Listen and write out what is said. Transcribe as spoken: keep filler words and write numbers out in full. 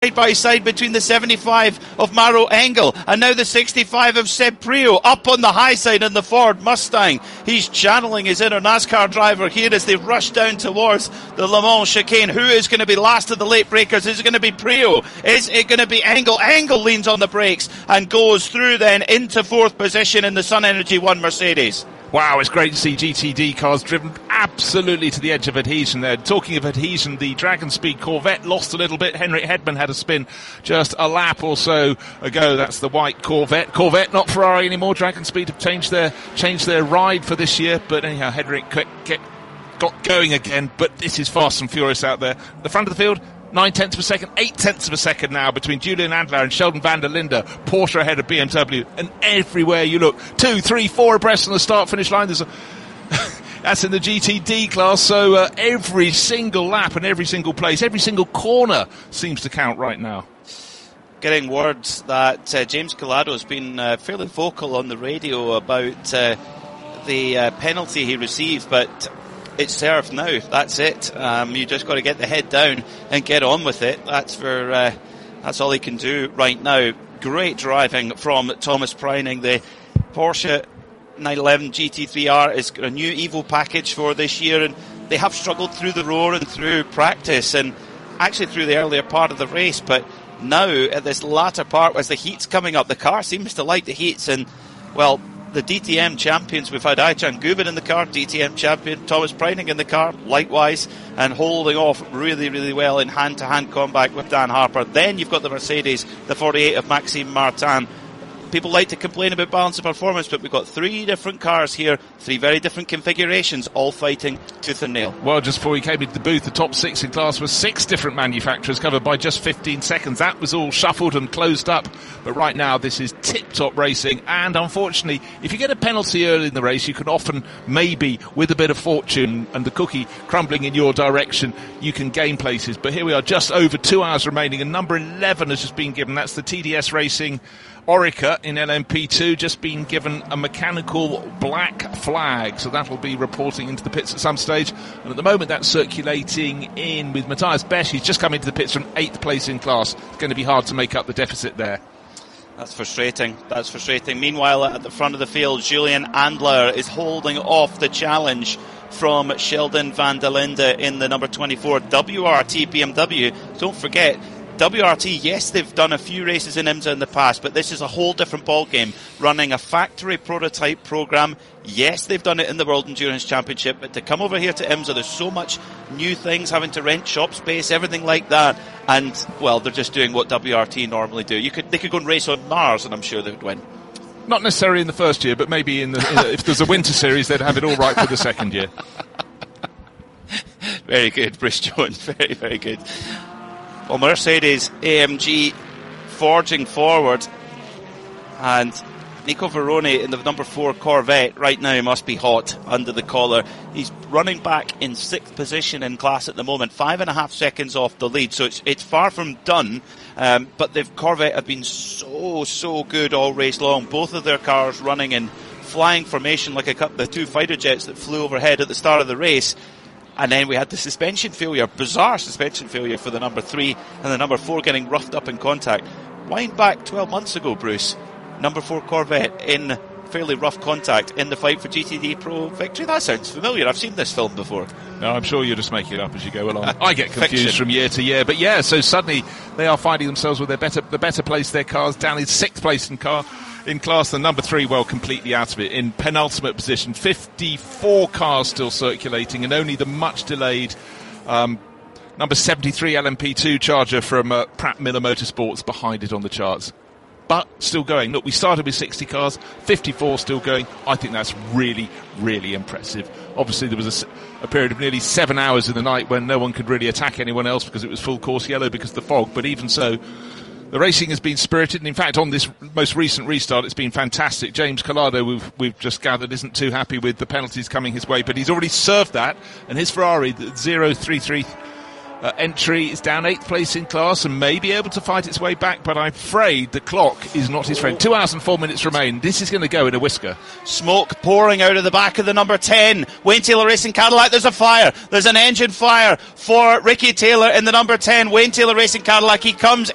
by side between the seventy-five of Maro Engel and now the sixty-five of Seb Prio up on the high side in the Ford Mustang. He's channeling his inner NASCAR driver here as they rush down towards the Le Mans chicane. Who is going to be last of the late breakers? Is it going to be Prio? Is it going to be Engel? Engel leans on the brakes and goes through then into fourth position in the Sun Energy One Mercedes. Wow, it's great to see G T D cars driven absolutely to the edge of adhesion there. Talking of adhesion, the Dragon Speed Corvette lost a little bit. Henrik Hedman had a spin just a lap or so ago. That's the white Corvette. Corvette, not Ferrari anymore. Dragon Speed have changed their changed their ride for this year. But anyhow, Henrik get, got going again. But this is fast and furious out there. The front of the field, nine tenths of a second, eight tenths of a second now between Julian Adler and Sheldon van der Linde. Porsche ahead of B M W, and everywhere you look, two, three, four abreast on the start-finish line. There's a that's in the G T D class, so uh, every single lap and every single place, every single corner seems to count right now. Getting words that uh, James Calado has been uh, fairly vocal on the radio about uh, the uh, penalty he received, but it's served now. That's it. Um, you just got to get the head down and get on with it. That's for uh, that's all he can do right now. Great driving from Thomas Preining. The Porsche nine eleven G T three R is a new Evo package for this year, and they have struggled through the roar and through practice and actually through the earlier part of the race, but now at this latter part as the heat's coming up, the car seems to like the heats, and well, the D T M champions, we've had Aycan Guben in the car, D T M champion Thomas Preining in the car, likewise, and holding off really, really well in hand-to-hand combat with Dan Harper. Then you've got the Mercedes, the forty-eight of Maxime Martin. People like to complain about balance of performance, but we've got three different cars here, three very different configurations, all fighting tooth and nail. Well, just before we came into the booth, the top six in class was six different manufacturers covered by just fifteen seconds. That was all shuffled and closed up, but right now this is tip-top racing, and unfortunately, if you get a penalty early in the race, you can often, maybe, with a bit of fortune and the cookie crumbling in your direction, you can gain places. But here we are, just over two hours remaining, and number eleven has just been given. That's the T D S Racing Orica in L M P two, just been given a mechanical black flag, so that'll be reporting into the pits at some stage, and at the moment that's circulating in with Matthias Besch. He's just come into the pits from eighth place in class. It's going to be hard to make up the deficit there. That's frustrating, that's frustrating. Meanwhile, at the front of the field, Julian Adler is holding off the challenge from Sheldon van der Linde in the number twenty-four W R T B M W. Don't forget, W R T, yes, they've done a few races in IMSA in the past, but this is a whole different ballgame. Running a factory prototype program, yes, they've done it in the World Endurance Championship, but to come over here to IMSA, there's so much new things, having to rent shop space, everything like that, and, well, they're just doing what W R T normally do. You could, they could go and race on Mars, and I'm sure they would win. Not necessarily in the first year, but maybe in the, in the, if there's a winter series, they'd have it all right for the second year. Very good, Bruce Jones, very, very good. Well, Mercedes A M G forging forward, and Nico Veroni in the number four Corvette right now must be hot under the collar. He's running back in sixth position in class at the moment, five and a half seconds off the lead, so it's it's far from done. Um, but the Corvette have been so so good all race long. Both of their cars running in flying formation like a couple the two fighter jets that flew overhead at the start of the race. And then we had the suspension failure, bizarre suspension failure for the number three, and the number four getting roughed up in contact. Wind back twelve months ago, Bruce. Number four Corvette in fairly rough contact in the fight for G T D Pro victory. That sounds familiar. I've seen this film before. No, I'm sure you're just making it up as you go along. I get confused Fiction. from year to year. But yeah, so suddenly they are finding themselves with their better, the better place, their cars down in sixth place in car. In class, the number three, well, completely out of it. In penultimate position, fifty-four cars still circulating, and only the much delayed um, number seventy-three L M P two Charger from uh, Pratt Miller Motorsports behind it on the charts. But still going. Look, we started with sixty cars, fifty-four still going. I think that's really, really impressive. Obviously, there was a, a period of nearly seven hours in the night when no one could really attack anyone else because it was full course yellow because of the fog. But even so, the racing has been spirited, and in fact, on this most recent restart, it's been fantastic. James Calado, we've, we've just gathered, isn't too happy with the penalties coming his way, but he's already served that, and his Ferrari, the zero three three uh, entry, is down eighth place in class and may be able to fight its way back, but I'm afraid the clock is not his friend. Two hours and four minutes remain. This is going to go in a whisker. Smoke pouring out of the back of the number ten. Wayne Taylor Racing Cadillac. There's a fire. There's an engine fire for Ricky Taylor in the number ten. Wayne Taylor Racing Cadillac. He comes